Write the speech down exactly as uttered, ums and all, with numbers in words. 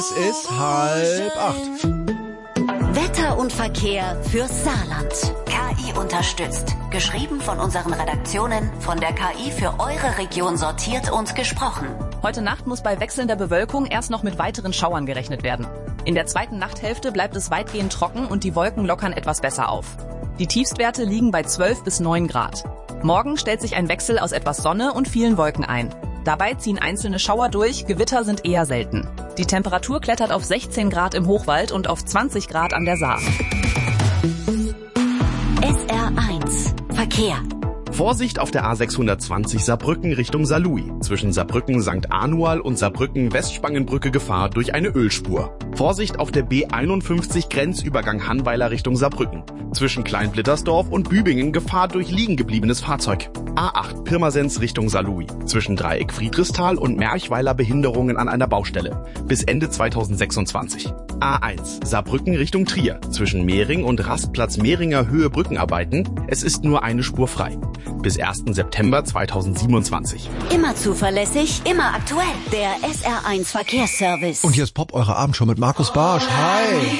Es ist halb acht. Wetter und Verkehr fürs Saarland. K I unterstützt. Geschrieben von unseren Redaktionen, von der K I für eure Region sortiert und gesprochen. Heute Nacht muss bei wechselnder Bewölkung erst noch mit weiteren Schauern gerechnet werden. In der zweiten Nachthälfte bleibt es weitgehend trocken und die Wolken lockern etwas besser auf. Die Tiefstwerte liegen bei zwölf bis neun Grad. Morgen stellt sich ein Wechsel aus etwas Sonne und vielen Wolken ein. Dabei ziehen einzelne Schauer durch, Gewitter sind eher selten. Die Temperatur klettert auf sechzehn Grad im Hochwald und auf zwanzig Grad an der Saar. S R eins Verkehr. Vorsicht auf der A sechshundertzwanzig Saarbrücken Richtung Saarlouis. Zwischen Saarbrücken Sankt Anual und Saarbrücken Westspangenbrücke Gefahr durch eine Ölspur. Vorsicht auf der B einundfünfzig Grenzübergang Hannweiler Richtung Saarbrücken. Zwischen Kleinblittersdorf und Bübingen Gefahr durch liegen gebliebenes Fahrzeug. A acht Pirmasens Richtung Saarlouis. Zwischen Dreieck Friedrichsthal und Merchweiler Behinderungen an einer Baustelle. Bis Ende zweitausendsechsundzwanzig. A eins Saarbrücken Richtung Trier. Zwischen Mehring und Rastplatz Mehringer Höhe Brückenarbeiten. Es ist nur eine Spur frei. Bis ersten September zweitausendsiebenundzwanzig. Immer zuverlässig, immer aktuell. Der S R eins Verkehrsservice. Und hier ist Pop, eure Abendshow mit Markus Barsch. Hi.